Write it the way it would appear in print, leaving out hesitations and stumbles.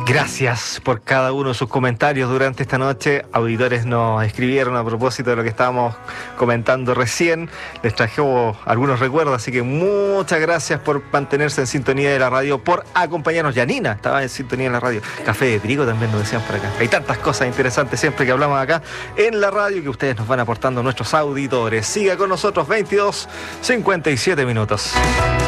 Gracias por cada uno de sus comentarios durante esta noche. Auditores nos escribieron a propósito de lo que estábamos comentando recién. Les trajo algunos recuerdos, así que muchas gracias por mantenerse en sintonía de la radio, por acompañarnos. Yanina estaba en sintonía de la radio. Café de trigo también nos decían por acá. Hay tantas cosas interesantes siempre que hablamos acá en la radio que ustedes nos van aportando nuestros auditores. Siga con nosotros, 22:57 minutos.